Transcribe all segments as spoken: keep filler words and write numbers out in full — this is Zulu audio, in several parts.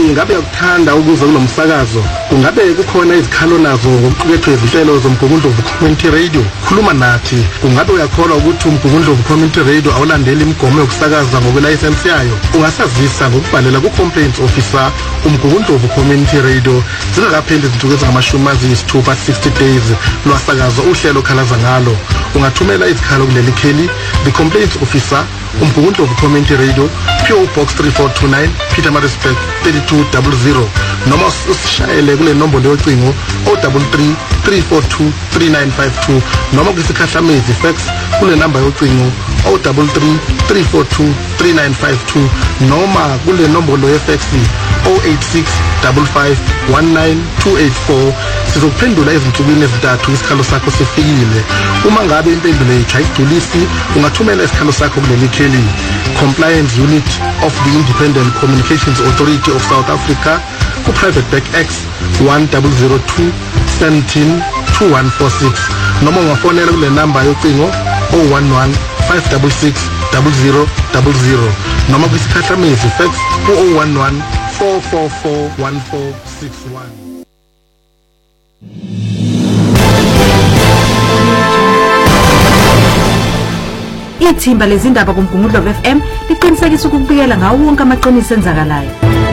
ngabe uyakuthanda ukuza kulomsakazo? Ungabe kukhona izikhalo nazo ngokuqukethwe izinhlelo zomgungundlovu Community Radio? Khuluma nathi. Ungabe uyakholwa ukuthi umgungundlovu Community Radio awulandeli imigomo yokusakaza ngokwelayisensi yayo? Ungasazisa ngokubhalela ku-Complaints Officer umgungundlovu Community Radio zingakapheli izinsuku ezingamashumi ayisithupha sixty days lwasakaza uhlelo khalaza ngalo. Ungathumela izikhalo kuleli kheli the Complaints Officer umgungundlovu Community Radio, P O Box three four two nine, Pietermaritzburg three two zero zero, noma usishayele kule nombolo yocingo zero three three, three four two, three nine five two, noma kusikhahlamezi fax kule namba yocingo zero three three, three four two, three nine five two, noma kule nombolo yefax zero eight six, five five, one nine, two eight four. Sizokuphendula ezinsukwini ezintathu isikhalo sakho sifikile. Uma ngabe impendulo yethu ayigculisi, ungathumela isikhalo sakho kuleli kheli Compliance Unit of the Independent Communications Authority of South Africa ku Private Back X one zero zero two, one seven, two one four six, noma ungafonela kule namba yocingo zero one one, five six six, zero zero zero zero, noma kusikhahlamezi fax ku zero one one, four four four, one four six one. Ithimba lezindaba kuMgungundlovu F M liqinisekisa ukubikela ngawo wonke amaqiniso enzakalayo.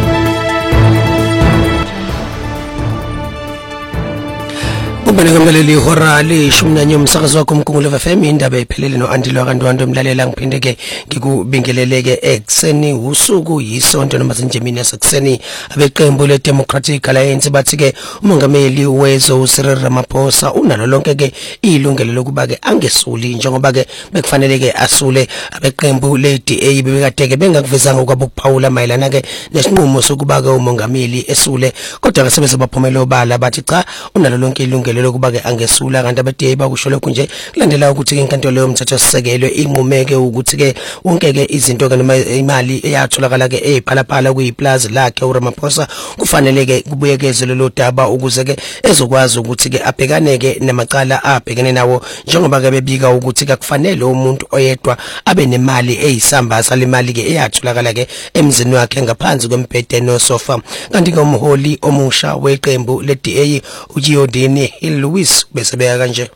Ubeleka mlaleli ihora leshumi nanye umsakazo wakho uMgungundlovu F M indaba ephelele no Andile wakantwanto umlalela ngiphinde ke ngikubingeleleke ekseni usuku yisonto noma sinjemini yasekuseni abeqembu le Democratic Alliance bathi ke umongameli wezo Cyril Ramaphosa unalo lonke ke ilungelo lokuba ke angesuli njengoba ke bekufanele ke asule abeqembu le D A bebekade ke bengakuvezanga ukwabukuphawula mayelana ke nesinqumo sokuba ke umongameli esule kodwa ke sebeze baphumela obala bathi cha unalo lonke ilungelo lokuba ke angesula kanti abade bakusho lokho nje kulandela ukuthi inkantolo yomthetho sisekelo inqumeke ukuthi ke wonke ke izinto ke noma imali eyatholakala ke eziphalaphala kuyiplaza lakhe uRamaphosa kufanele ke kubuyekezwe lo daba ukuze ke ezokwazi ukuthi ke abhekane ke namacala abhekene nawo njengoba ke bebika ukuthi ke kufanele umuntu oyedwa abe nemali eyisambasa lemali ke eyatholakala ke emzini wakhe ngaphansi kwembhede no sofa kanti ke umholi omusha weqembu le D A uJiodini Louis besebeka kanje.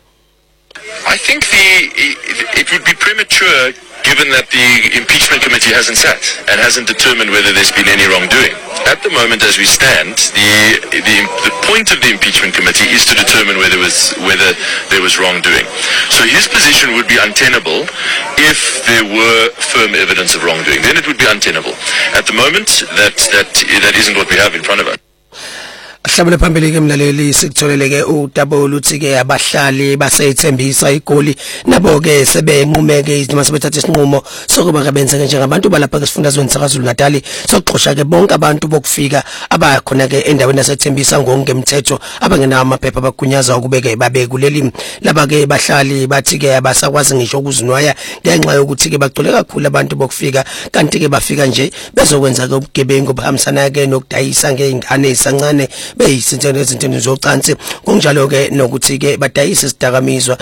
I think the it would be premature given that the impeachment committee hasn't sat and hasn't determined whether there's been any wrongdoing. At the moment as we stand, the the the point of the impeachment committee is to determine whether was whether there was wrongdoing. So his position would be untenable if there were firm evidence of wrongdoing. Then it would be untenable. At the moment that that that isn't what we have in front of us. Ahlabule phambili ke mlaleli sikutholeleke uDabolo uthi ke abahlali baseyithembisa igoli nabo ke sebenqumeke izinto sebethatha isinqumo sokuba ke benze njengabantu balapha ke sifundazweni saKwaZulu Natal sokuxosha ke bonke abantu bokufika abakhona ke endaweni yasethembisa ngongemthetho abangenawo amaphepha abagunyaza ukubeke babe kuleli laba ke bahlali bathi ke abasakwazi ngisho ukuzinwaya ngenxa yokuthi ke bagcwele kakhulu abantu bokufika kanti ke bafika nje bezokwenza ke ubugebengu bahambisana ke nokudayisa ngeingane ezisancane beyisintene ezintweni zocansi kunjalo ke nokuthi ke badayisa isidakamizwa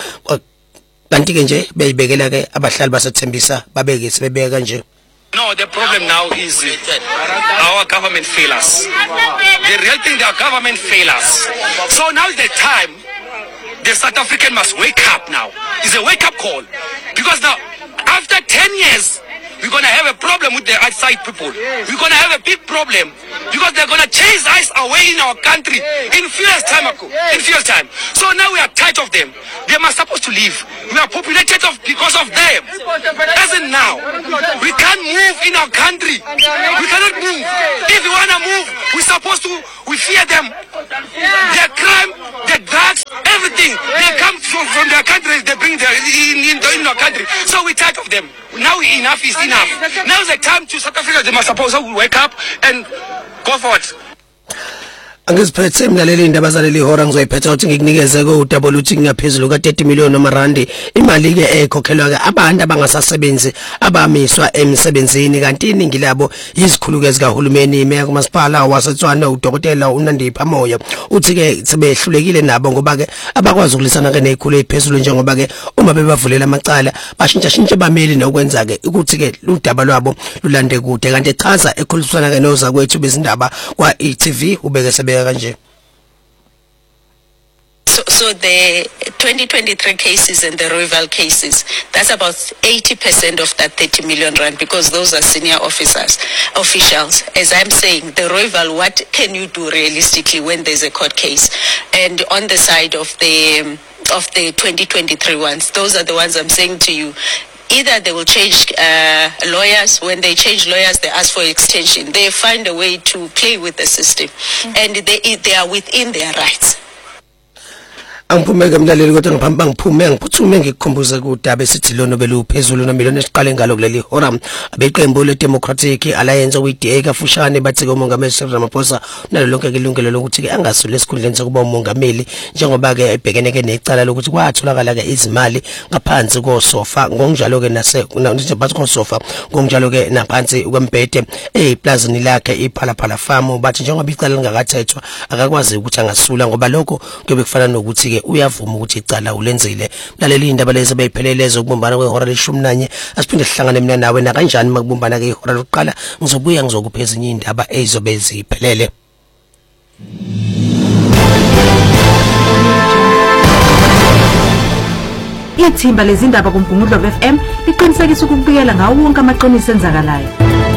kanti ke nje beyibekela ke abahlali basethembisa babeke sebebeka kanje. No, the problem now is our government fail us. The real thing, our government fail us. So now is the time the South African must wake up now. It's a wake up call. Because now, after ten years, we're going to have a problem with the outside people. We're going to have a big problem because they're going to chase us away in our country in few years time ago, in few years time. So now we are tired of them. They are supposed to leave. We are populated of because of them. As in now, we can't move in our country. We cannot move. If we want to move, we're supposed to, we fear them. Their crime, their drugs, everything. They come from, from their countries, they bring their in, in, in our country. So we're tired of them. Now enough is enough. Now is the time to South Africa. They must suppose to wake up and go forward. Angiziphethe mlaleli indaba zaleli hora ngizoyiphetha ukuthi ngikunikeze ko double uthi ngaphezulu ka thirty million noma randi imali ke ekhokhelwa ke abantu abangasasebenzi abamiswa emsebenzini kanti iningi labo yizikhuluke zikahulumeni imeya kumasipala waseTshwane udokotela uNandipha Moyo uthi ke sebehlulekile nabo ngoba ke abakwazi ukulisana ke nezikhulu eziphezulu njengoba ke uma bebavulela amacala bashintsha shintshe bameli nokwenza ke ukuthi ke udaba lwabo lulande kude kanti echaza ekhulisana ke noza kwethu bezindaba kwa E T V ubeke sebe kanje. So, so the twenty twenty-three cases and the Royval cases, that's about eighty percent of that thirty million rand because those are senior officers, officials. As I'm saying, the Royval, what can you do realistically when there's a court case? And on the side of the um, of the twenty twenty-three ones, those are the ones I'm saying to you. Either they will change uh, lawyers. When they change lawyers, they ask for extension. They find a way to play with the system, mm-hmm. and they they are within their rights. Angiphume ke mlaleli kodwa ngiphampa ngiphume ngiphuthume ngikukhumbuze kudaba esithi lona beluphezulu nomiliyoni esiqale ngalo kuleli hora abeqembu le Democratic Alliance we D A kafushane bathi ke umongameli Cyril Ramaphosa nalo lonke ke ilungelo lokuthi ke angasule esikhundleni sokuba umongameli njengoba ke ebhekene ke necala lokuthi kwatholakala ke izimali ngaphansi kosofa ngonjalo ke nase nje bathi kosofa ngonjalo ke naphansi kwembhede eplazini lakhe iPhalaphala Farm bathi njengoba icala lingakathethwa akakwazi ukuthi angasula ngoba lokho kube kufana nokuthi uyavuma ukuthi icala ulenzile mlaleli indaba lezi bayiphelelezo ukubumbana kwehora leshumi nanye asiphinde sihlangane mina nawe na kanjani makubumbana ke ihora lokuqala ngizobuya ngizokupha ezinye indaba ezizobe ziphelele. Ithimba lezindaba kuMgungundlovu F M liqinisekisa ukubuyela ngawo wonke amaqiniso enzakalayo.